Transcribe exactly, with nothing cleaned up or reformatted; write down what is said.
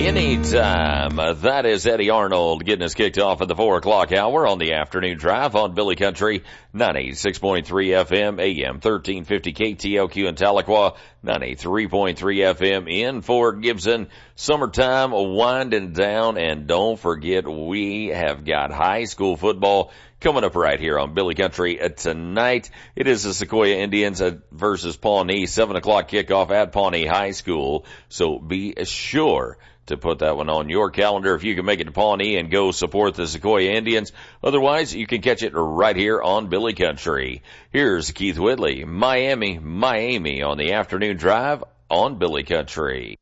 anytime. That is Eddie Arnold getting us kicked off at the four o'clock hour on the afternoon drive on Billy Country, ninety-six point three F M, A M thirteen fifty K T L Q in Tahlequah, ninety-three point three F M in Fort Gibson. Summertime winding down, and don't forget we have got high school football coming up right here on Billy Country tonight. It is the Sequoia Indians versus Pawnee, seven o'clock kickoff at Pawnee High School. So be sure to put that one on your calendar if you can make it to Pawnee and go support the Sequoia Indians. Otherwise, you can catch it right here on Billy Country. Here's Keith Whitley, Miami, Miami on the afternoon drive on Billy Country.